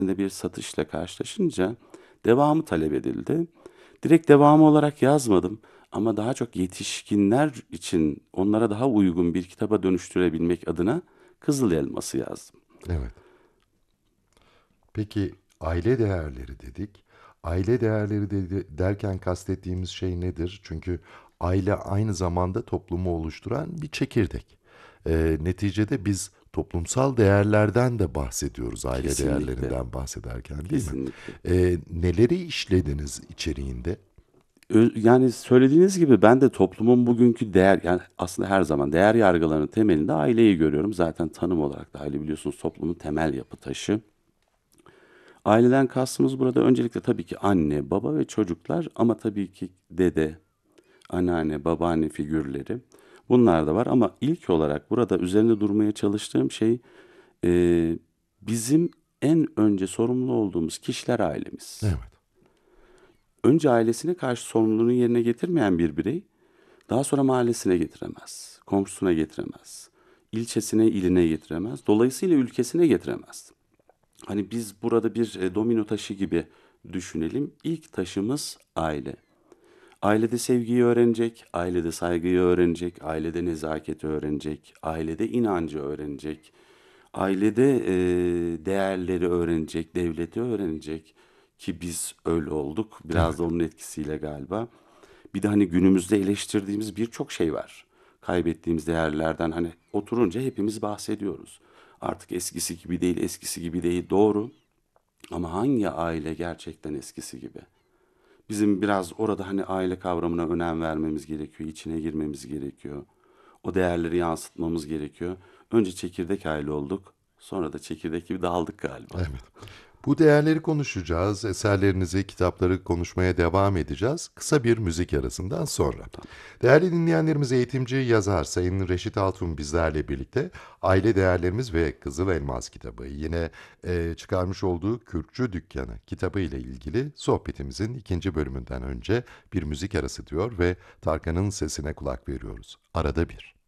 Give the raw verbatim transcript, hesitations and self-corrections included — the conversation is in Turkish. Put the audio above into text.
bir satışla karşılaşınca devamı talep edildi. Direkt devamı olarak yazmadım ama daha çok yetişkinler için onlara daha uygun bir kitaba dönüştürebilmek adına Kızıl Elmas'ı yazdım. Evet. Peki aile değerleri dedik. Aile değerleri dedi, derken kastettiğimiz şey nedir? Çünkü aile aynı zamanda toplumu oluşturan bir çekirdek. Ee, neticede biz toplumsal değerlerden de bahsediyoruz aile Kesinlikle, değerlerinden bahsederken, değil mi? kesinlikle. Ee, neleri işlediniz içeriğinde? Ö yani söylediğiniz gibi ben de toplumun bugünkü değer yani aslında her zaman değer yargılarının temelinde aileyi görüyorum. Zaten tanım olarak da aile biliyorsunuz toplumun temel yapı taşı. Aileden kastımız burada öncelikle tabii ki anne, baba ve çocuklar ama tabii ki dede, anneanne, babaanne figürleri. Bunlar da var ama ilk olarak burada üzerinde durmaya çalıştığım şey eee, bizim en önce sorumlu olduğumuz kişiler ailemiz. Evet, Önce ailesine karşı sorumluluğunu yerine getirmeyen bir birey daha sonra mahallesine getiremez, komşusuna getiremez, ilçesine, iline getiremez, dolayısıyla ülkesine getiremez. Hani biz burada bir e, domino taşı gibi düşünelim. İlk taşımız aile. Ailede sevgiyi öğrenecek, ailede saygıyı öğrenecek, ailede nezaketi öğrenecek, ailede inancı öğrenecek, ailede e, değerleri öğrenecek, devleti öğrenecek ki biz öyle olduk. Biraz evet. da onun etkisiyle galiba. Bir de hani günümüzde eleştirdiğimiz birçok şey var. Kaybettiğimiz değerlerden hani oturunca hepimiz bahsediyoruz. Artık eskisi gibi değil, eskisi gibi değil doğru. Ama hangi aile gerçekten eskisi gibi? Bizim biraz orada hani aile kavramına önem vermemiz gerekiyor, içine girmemiz gerekiyor. O değerleri yansıtmamız gerekiyor. Önce çekirdek aile olduk, sonra da çekirdek gibi dağıldık galiba. Evet. Bu değerleri konuşacağız, eserlerinizi, kitapları konuşmaya devam edeceğiz. Kısa bir müzik arasından sonra. Değerli dinleyenlerimiz, eğitimci yazar Sayın Reşit Altun bizlerle birlikte Aile Değerlerimiz ve Kızıl Elmas kitabı, yine e, çıkarmış olduğu Kürkçü Dükkanı kitabı ile ilgili sohbetimizin ikinci bölümünden önce bir müzik arası diyor ve Tarkan'ın sesine kulak veriyoruz. Arada bir.